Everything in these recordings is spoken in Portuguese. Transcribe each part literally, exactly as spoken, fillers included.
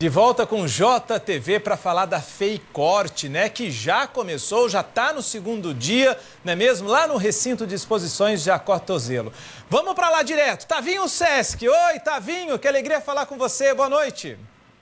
De volta com J T V para falar da FEICORT, né? Que já começou, já está no segundo dia, não é mesmo? Lá no recinto de exposições de Jacó Tozelo. Vamos para lá direto. Tavinho Sesc. Oi, Tavinho, que alegria falar com você. Boa noite.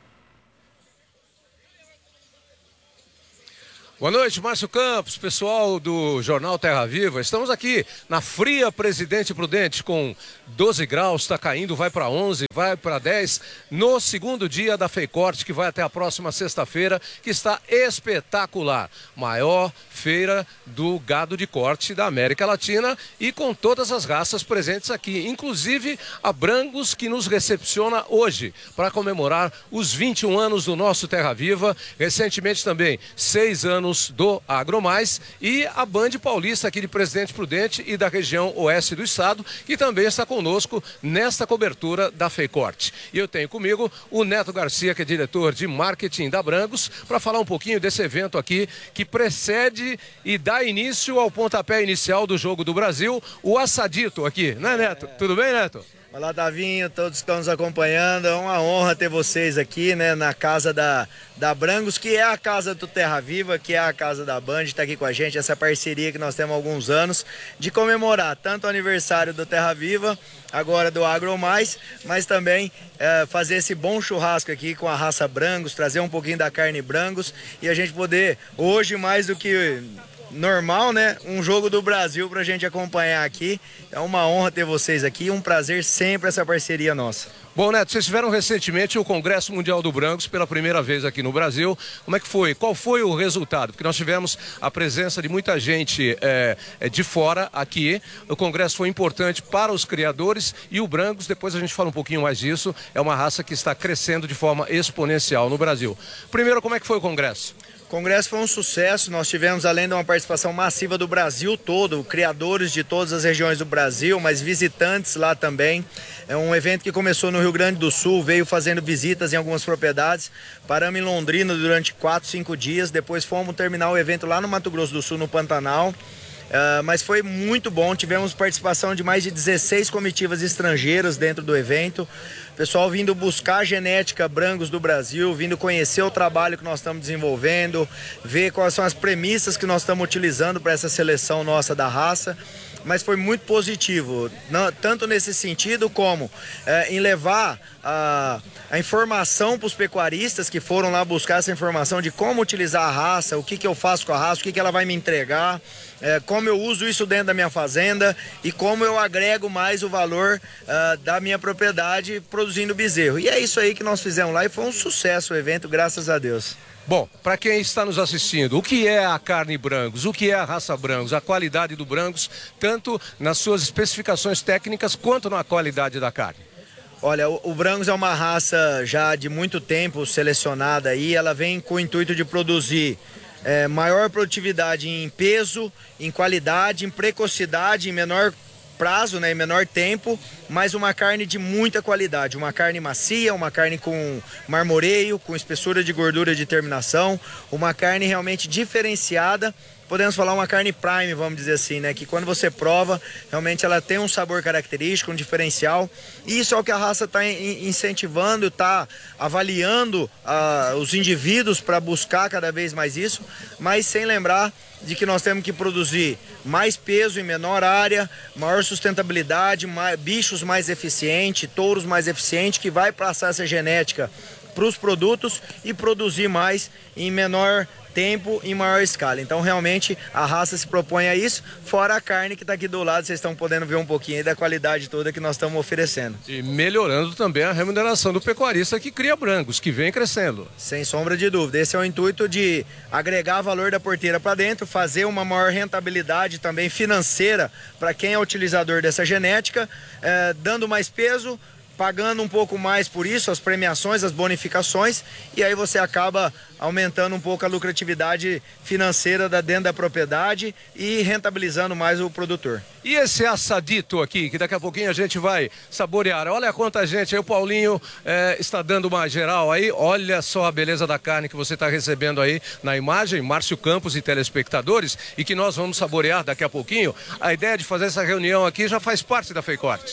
Boa noite, Márcio Campos, pessoal do Jornal Terra Viva. Estamos aqui na fria Presidente Prudente com doze graus, está caindo, vai para onze, vai para dez, no segundo dia da FEICORT, que vai até a próxima sexta-feira, que está espetacular. Maior feira do gado de corte da América Latina e com todas as raças presentes aqui, inclusive a Brangus, que nos recepciona hoje para comemorar os vinte e um anos do nosso Terra Viva, recentemente também seis anos do AgroMais, e a Band Paulista aqui de Presidente Prudente e da região oeste do estado, que também está conosco nesta cobertura da FEICORT. E eu tenho comigo o Neto Garcia, que é diretor de marketing da Brangus, para falar um pouquinho desse evento aqui que precede e dá início ao pontapé inicial do Jogo do Brasil, o Assadito aqui, né, Neto? É. Tudo bem, Neto? Olá, Tavinho, todos que estão nos acompanhando, é uma honra ter vocês aqui, né, na casa da, da Brangus, que é a casa do Terra Viva, que é a casa da Band, está aqui com a gente, essa parceria que nós temos há alguns anos, de comemorar tanto o aniversário do Terra Viva, agora do AgroMais, mas também é, fazer esse bom churrasco aqui com a raça Brangus, trazer um pouquinho da carne Brangus e a gente poder, hoje mais do que normal, né? Um jogo do Brasil pra gente acompanhar aqui. É uma honra ter vocês aqui, um prazer sempre essa parceria nossa. Bom, Neto, vocês tiveram recentemente o Congresso Mundial do Brangus pela primeira vez aqui no Brasil. Como é que foi? Qual foi o resultado? Porque nós tivemos a presença de muita gente é, de fora aqui. O Congresso foi importante para os criadores e o Brangus, depois a gente fala um pouquinho mais disso, é uma raça que está crescendo de forma exponencial no Brasil. Primeiro, como é que foi o Congresso? O Congresso foi um sucesso, nós tivemos, além de uma participação massiva do Brasil todo, criadores de todas as regiões do Brasil, mas visitantes lá também. É um evento que começou no Rio Grande do Sul, veio fazendo visitas em algumas propriedades, paramos em Londrina durante quatro, cinco dias, depois fomos terminar o evento lá no Mato Grosso do Sul, no Pantanal. Uh, mas foi muito bom, tivemos participação de mais de dezesseis comitivas estrangeiras dentro do evento, pessoal vindo buscar a genética Brangus do Brasil, vindo conhecer o trabalho que nós estamos desenvolvendo, ver quais são as premissas que nós estamos utilizando para essa seleção nossa da raça. Mas foi muito positivo, não, tanto nesse sentido como é, em levar a, a informação para os pecuaristas que foram lá buscar essa informação de como utilizar a raça, o que, que eu faço com a raça, o que, que ela vai me entregar, é, como eu uso isso dentro da minha fazenda e como eu agrego mais o valor uh, da minha propriedade produzindo bezerro. E é isso aí que nós fizemos lá e foi um sucesso o evento, graças a Deus. Bom, para quem está nos assistindo, o que é a carne Brangus? O que é a raça Brangus? A qualidade do Brangus, tanto nas suas especificações técnicas quanto na qualidade da carne? Olha, o, o Brangus é uma raça já de muito tempo selecionada aí, ela vem com o intuito de produzir é, maior produtividade em peso, em qualidade, em precocidade, em menor prazo, né, em menor tempo, mas uma carne de muita qualidade, uma carne macia, uma carne com marmoreio, com espessura de gordura de terminação, uma carne realmente diferenciada. Podemos falar uma carne prime, vamos dizer assim, né? Que quando você prova, realmente ela tem um sabor característico, um diferencial. E isso é o que a raça está incentivando, está avaliando uh, os indivíduos para buscar cada vez mais isso, mas sem lembrar de que nós temos que produzir mais peso em menor área, maior sustentabilidade, mais, bichos mais eficientes, touros mais eficientes, que vai passar essa genética para os produtos e produzir mais em menor tempo em maior escala. Então realmente a raça se propõe a isso, fora a carne que está aqui do lado, vocês estão podendo ver um pouquinho aí da qualidade toda que nós estamos oferecendo. E melhorando também a remuneração do pecuarista que cria Brangus, que vem crescendo. Sem sombra de dúvida, esse é o intuito de agregar valor da porteira para dentro, fazer uma maior rentabilidade também financeira para quem é utilizador dessa genética, eh, dando mais peso, pagando um pouco mais por isso, as premiações, as bonificações, e aí você acaba aumentando um pouco a lucratividade financeira da dentro da propriedade e rentabilizando mais o produtor. E esse assadito aqui, que daqui a pouquinho a gente vai saborear. Olha quanta gente aí, o Paulinho é, está dando uma geral aí. Olha só a beleza da carne que você está recebendo aí na imagem, Márcio Campos e telespectadores, e que nós vamos saborear daqui a pouquinho. A ideia de fazer essa reunião aqui já faz parte da FEICORT.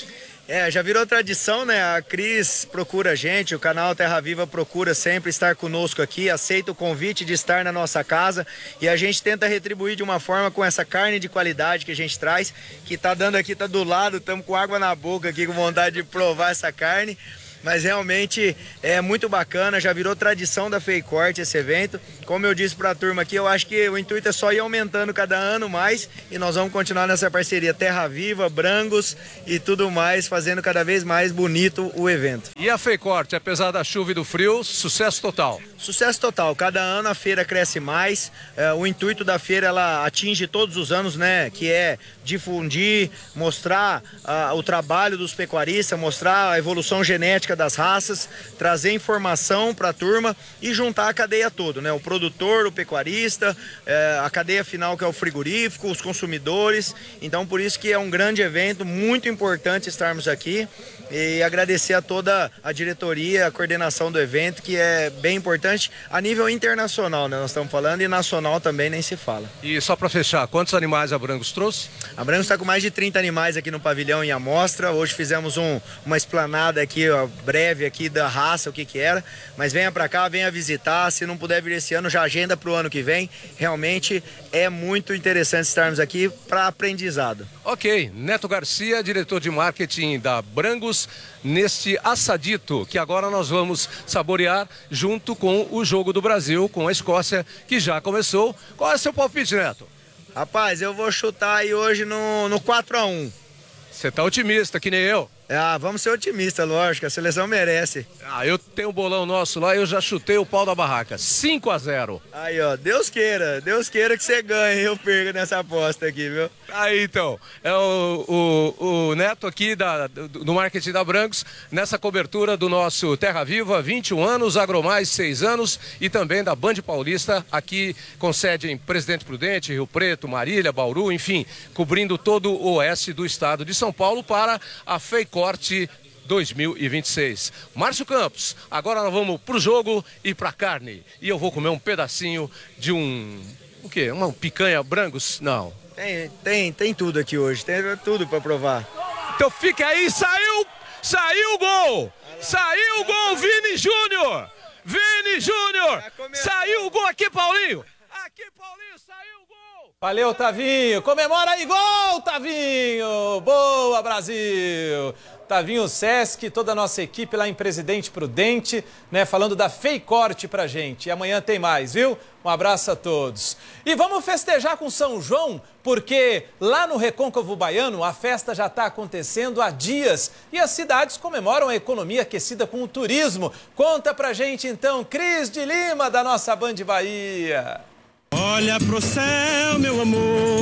É, já virou tradição, né? A Cris procura a gente, o canal Terra Viva procura sempre estar conosco aqui, aceita o convite de estar na nossa casa e a gente tenta retribuir de uma forma com essa carne de qualidade que a gente traz, que tá dando aqui, tá do lado, estamos com água na boca aqui, com vontade de provar essa carne. Mas realmente é muito bacana, já virou tradição da Feicorte esse evento. Como eu disse para a turma aqui, eu acho que o intuito é só ir aumentando cada ano mais e nós vamos continuar nessa parceria Terra Viva, Brangos e tudo mais, fazendo cada vez mais bonito o evento. E a Feicorte, apesar da chuva e do frio, sucesso total? Sucesso total, cada ano a feira cresce mais, é, o intuito da feira ela atinge todos os anos, né, que é difundir, mostrar uh, o trabalho dos pecuaristas, mostrar a evolução genética das raças, trazer informação para a turma e juntar a cadeia toda, né? O produtor, o pecuarista, eh, a cadeia final que é o frigorífico, os consumidores. Então por isso que é um grande evento, muito importante estarmos aqui e agradecer a toda a diretoria, a coordenação do evento, que é bem importante a nível internacional, né? Nós estamos falando, e nacional também nem se fala. E só para fechar, quantos animais a Brangos trouxe? A Brangos está com mais de trinta animais aqui no pavilhão em amostra. Hoje fizemos um, uma esplanada aqui, ó, breve aqui da raça, o que que era, mas venha para cá, venha visitar, se não puder vir esse ano, já agenda para o ano que vem. Realmente é muito interessante estarmos aqui para aprendizado. Ok, Neto Garcia, diretor de marketing da Brangos, neste assadito que agora nós vamos saborear junto com o jogo do Brasil, com a Escócia, que já começou. Qual é seu palpite, Neto? Rapaz, eu vou chutar aí hoje no, no quatro a um. Você tá otimista, que nem eu. Ah, vamos ser otimistas, lógico, a seleção merece. Ah, eu tenho um bolão nosso lá, eu já chutei o pau da barraca, cinco a zero. Aí, ó, Deus queira, Deus queira que você ganhe, eu perco nessa aposta aqui, viu? Aí, então, é o, o, o Neto aqui da, do, do marketing da Brangos, nessa cobertura do nosso Terra Viva, vinte e um anos, Agromais, seis anos, e também da Band Paulista, aqui com sede em Presidente Prudente, Rio Preto, Marília, Bauru, enfim, cobrindo todo o oeste do estado de São Paulo para a Feicorte dois mil e vinte e seis. Márcio Campos, agora nós vamos pro jogo e pra carne. E eu vou comer um pedacinho de um... o quê? Uma picanha Brangos? Não. Tem, tem, tem tudo aqui hoje, tem tudo pra provar. Então fica aí, saiu, saiu o gol! Saiu o gol, Vini Júnior! Vini Júnior! Saiu o gol aqui, Paulinho! Aqui, Paulinho, saiu o gol! Valeu, Tavinho! Comemora aí, gol, Tavinho! Boa, Brasil! Tavinho Sesc, toda a nossa equipe lá em Presidente Prudente, né, falando da Feicorte pra gente. E amanhã tem mais, viu? Um abraço a todos. E vamos festejar com São João, porque lá no Recôncavo Baiano a festa já está acontecendo há dias e as cidades comemoram a economia aquecida com o turismo. Conta pra gente então, Cris de Lima, da nossa Band Bahia. Olha pro céu, meu amor.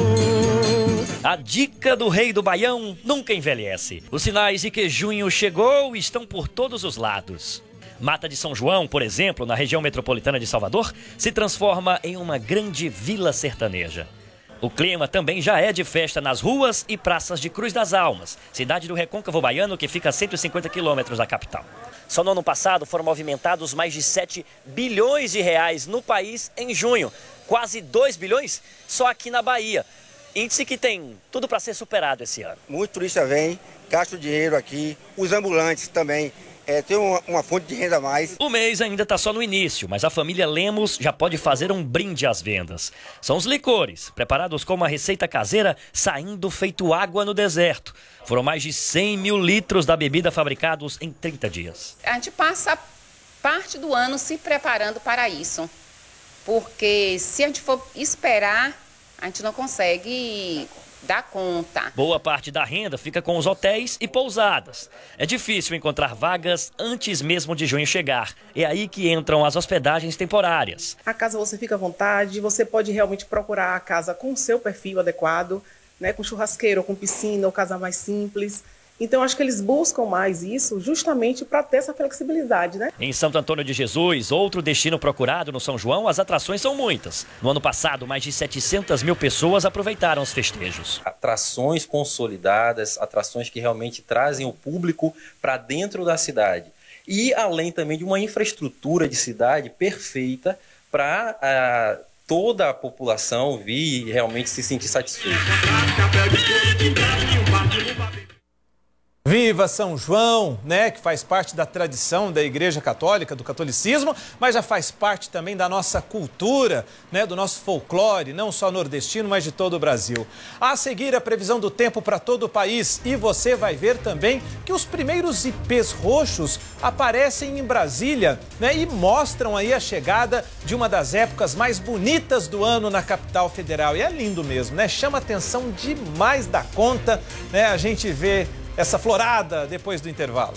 A dica do rei do Baião nunca envelhece. Os sinais de que junho chegou estão por todos os lados. Mata de São João, por exemplo, na região metropolitana de Salvador, se transforma em uma grande vila sertaneja. O clima também já é de festa nas ruas e praças de Cruz das Almas, cidade do Recôncavo Baiano que fica a cento e cinquenta quilômetros da capital. Só no ano passado foram movimentados mais de sete bilhões de reais no país em junho. Quase dois bilhões só aqui na Bahia. Índice que tem tudo para ser superado esse ano. Muito turista vem, gasta o dinheiro aqui, os ambulantes também. É, tem uma, uma fonte de renda a mais. O mês ainda está só no início, mas a família Lemos já pode fazer um brinde às vendas. São os licores, preparados com uma receita caseira, saindo feito água no deserto. Foram mais de cem mil litros da bebida fabricados em trinta dias. A gente passa parte do ano se preparando para isso, porque se a gente for esperar, a gente não consegue dar conta. Boa parte da renda fica com os hotéis e pousadas. É difícil encontrar vagas antes mesmo de junho chegar. É aí que entram as hospedagens temporárias. A casa você fica à vontade, você pode realmente procurar a casa com o seu perfil adequado, né, com churrasqueiro, ou com piscina, ou casa mais simples. Então, acho que eles buscam mais isso justamente para ter essa flexibilidade, né? Em Santo Antônio de Jesus, outro destino procurado no São João, as atrações são muitas. No ano passado, mais de setecentas mil pessoas aproveitaram os festejos. Atrações consolidadas, atrações que realmente trazem o público para dentro da cidade. E além também de uma infraestrutura de cidade perfeita para uh, toda a população vir e realmente se sentir satisfeita. Viva São João, né, que faz parte da tradição da Igreja Católica, do catolicismo, mas já faz parte também da nossa cultura, né, do nosso folclore, não só nordestino, mas de todo o Brasil. A seguir, a previsão do tempo para todo o país, e você vai ver também que os primeiros ipês roxos aparecem em Brasília, né, e mostram aí a chegada de uma das épocas mais bonitas do ano na capital federal. E é lindo mesmo, né? Chama atenção demais da conta, né? A gente vê essa florada depois do intervalo.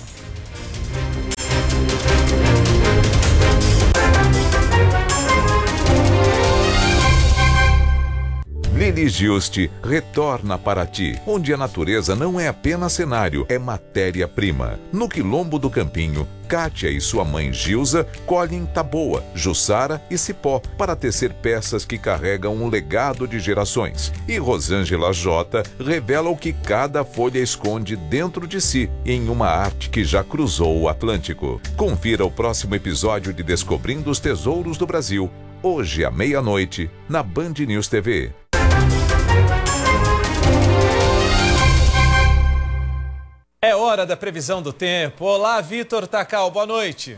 Lili Giusti retorna para ti, onde a natureza não é apenas cenário, é matéria-prima. No Quilombo do Campinho, Kátia e sua mãe Gilza colhem taboa, jussara e cipó para tecer peças que carregam um legado de gerações. E Rosângela Jota revela o que cada folha esconde dentro de si em uma arte que já cruzou o Atlântico. Confira o próximo episódio de Descobrindo os Tesouros do Brasil, hoje à meia-noite, na Band News T V. É hora da previsão do tempo. Olá, Vitor Tacal, boa noite.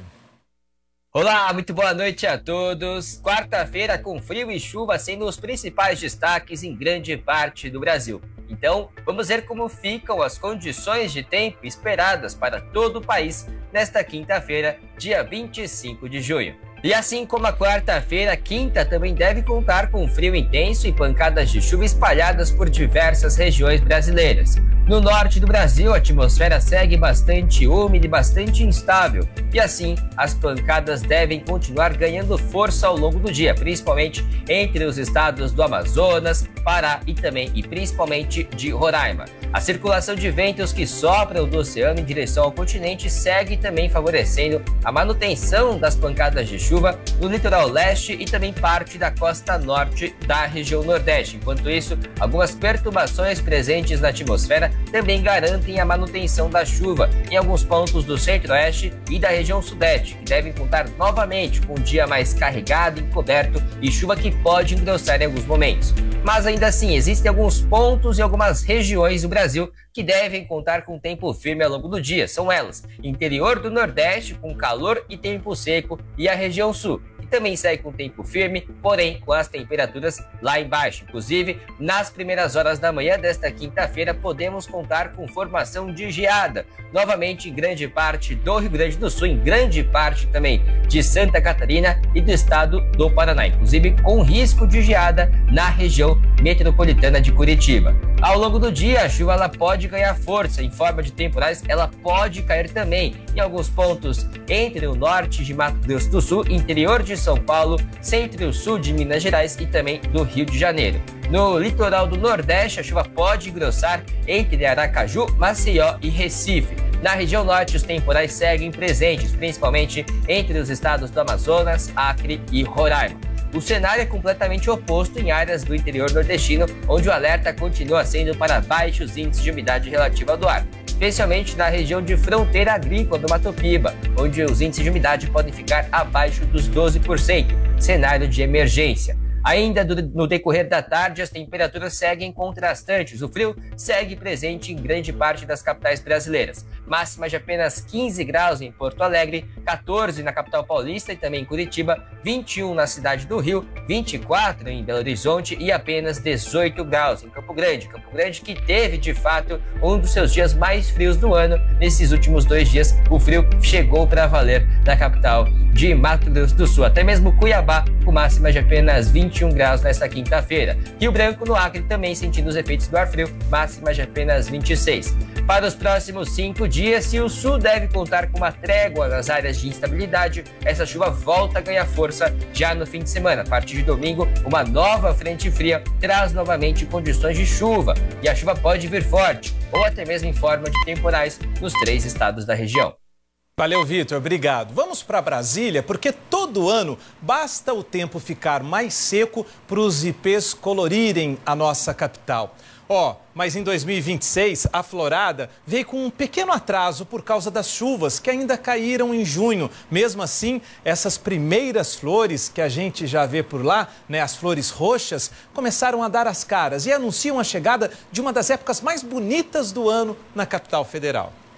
Olá, muito boa noite a todos. Quarta-feira com frio e chuva sendo os principais destaques em grande parte do Brasil. Então, vamos ver como ficam as condições de tempo esperadas para todo o país nesta quinta-feira, dia vinte e cinco de junho. E assim como a quarta-feira, a quinta também deve contar com frio intenso e pancadas de chuva espalhadas por diversas regiões brasileiras. No norte do Brasil, a atmosfera segue bastante úmida e bastante instável, e assim as pancadas devem continuar ganhando força ao longo do dia, principalmente entre os estados do Amazonas, Pará e também e principalmente de Roraima. A circulação de ventos que sopram do oceano em direção ao continente segue também favorecendo a manutenção das pancadas de chuva no litoral leste e também parte da costa norte da região nordeste. Enquanto isso, algumas perturbações presentes na atmosfera também garantem a manutenção da chuva em alguns pontos do centro-oeste e da região sudeste, que devem contar novamente com um dia mais carregado, encoberto e chuva que pode engrossar em alguns momentos. Mas ainda assim, existem alguns pontos e algumas regiões do Brasil que devem contar com tempo firme ao longo do dia. São elas: interior do Nordeste, com calor e tempo seco, e a região Sul, que também segue com tempo firme, porém com as temperaturas lá embaixo. Inclusive, nas primeiras horas da manhã desta quinta-feira, podemos contar com formação de geada, novamente em grande parte do Rio Grande do Sul, em grande parte também de Santa Catarina e do estado do Paraná, inclusive com risco de geada na região metropolitana de Curitiba. Ao longo do dia, a chuva ela pode ganhar força em forma de temporais, ela pode cair também em alguns pontos entre o norte de Mato Grosso do Sul, interior de São Paulo, centro-sul de Minas Gerais e também do Rio de Janeiro. No litoral do Nordeste, a chuva pode engrossar entre Aracaju, Maceió e Recife. Na região norte, os temporais seguem presentes, principalmente entre os estados do Amazonas, Acre e Roraima. O cenário é completamente oposto em áreas do interior nordestino, onde o alerta continua sendo para baixos índices de umidade relativa do ar, especialmente na região de fronteira agrícola do Mato Piba, onde os índices de umidade podem ficar abaixo dos doze por cento, cenário de emergência. Ainda do, no decorrer da tarde, as temperaturas seguem contrastantes. O frio segue presente em grande parte das capitais brasileiras. Máxima de apenas quinze graus em Porto Alegre, quatorze na capital paulista e também em Curitiba, vinte e um na cidade do Rio, vinte e quatro em Belo Horizonte e apenas dezoito graus em Campo Grande. Campo Grande que teve, de fato, um dos seus dias mais frios do ano. Nesses últimos dois dias, o frio chegou para valer na capital de Mato Grosso do Sul. Até mesmo Cuiabá, com máxima de apenas vinte e um graus nesta quinta-feira. Rio Branco, no Acre, também sentindo os efeitos do ar frio, máxima de apenas vinte e seis. Para os próximos cinco dias, se o sul deve contar com uma trégua nas áreas de instabilidade, essa chuva volta a ganhar força já no fim de semana. A partir de domingo, uma nova frente fria traz novamente condições de chuva, e a chuva pode vir forte, ou até mesmo em forma de temporais nos três estados da região. Valeu, Vitor, obrigado. Vamos para Brasília, porque todo ano basta o tempo ficar mais seco para os ipês colorirem a nossa capital. Ó, oh, mas em dois mil e vinte e seis, a florada veio com um pequeno atraso por causa das chuvas que ainda caíram em junho. Mesmo assim, essas primeiras flores que a gente já vê por lá, né, as flores roxas, começaram a dar as caras e anunciam a chegada de uma das épocas mais bonitas do ano na capital federal.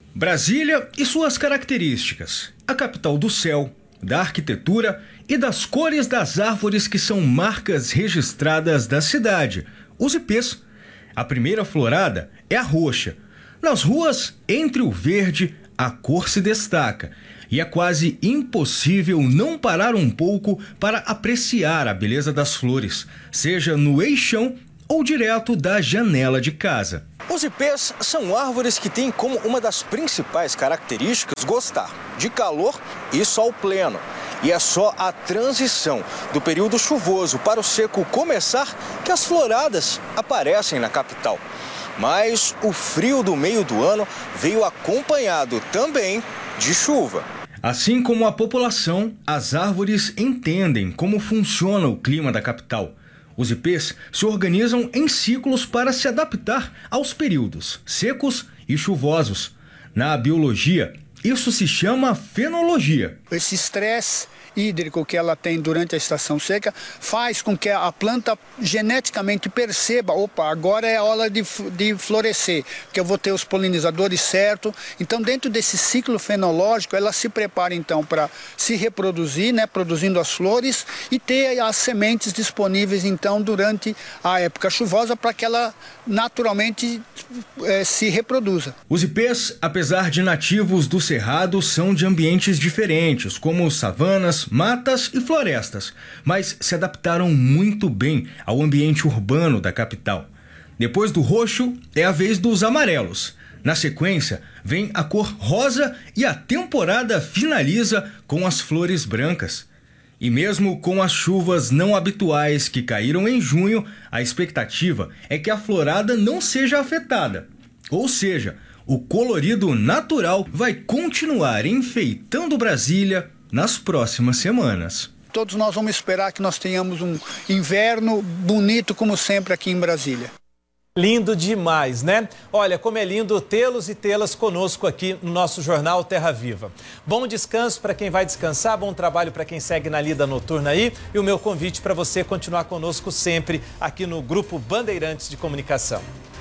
Brasília e suas características. A capital do céu, da arquitetura e das cores das árvores que são marcas registradas da cidade, os ipês. A primeira florada é a roxa. Nas ruas, entre o verde, a cor se destaca. E é quase impossível não parar um pouco para apreciar a beleza das flores, seja no eixão ou direto da janela de casa. Os ipês são árvores que têm como uma das principais características gostar de calor e sol pleno. E é só a transição do período chuvoso para o seco começar que as floradas aparecem na capital. Mas o frio do meio do ano veio acompanhado também de chuva. Assim como a população, as árvores entendem como funciona o clima da capital. Os ipês se organizam em ciclos para se adaptar aos períodos secos e chuvosos. Na biologia, isso se chama fenologia. Esse estresse hídrico que ela tem durante a estação seca faz com que a planta geneticamente perceba, opa, agora é a hora de, de florescer, que eu vou ter os polinizadores certos. Então, dentro desse ciclo fenológico, ela se prepara então para se reproduzir, né, produzindo as flores e ter as sementes disponíveis então durante a época chuvosa para que ela naturalmente é, se reproduza. Os ipês, apesar de nativos do cerrado, são de ambientes diferentes, como savanas, matas e florestas, mas se adaptaram muito bem ao ambiente urbano da capital. Depois do roxo, é a vez dos amarelos. Na sequência, vem a cor rosa e a temporada finaliza com as flores brancas. E mesmo com as chuvas não habituais que caíram em junho, a expectativa é que a florada não seja afetada. Ou seja, o colorido natural vai continuar enfeitando Brasília nas próximas semanas. Todos nós vamos esperar que nós tenhamos um inverno bonito como sempre aqui em Brasília. Lindo demais, né? Olha, como é lindo tê-los e tê-las conosco aqui no nosso jornal Terra Viva. Bom descanso para quem vai descansar, bom trabalho para quem segue na lida noturna aí. E o meu convite para você continuar conosco sempre aqui no Grupo Bandeirantes de Comunicação.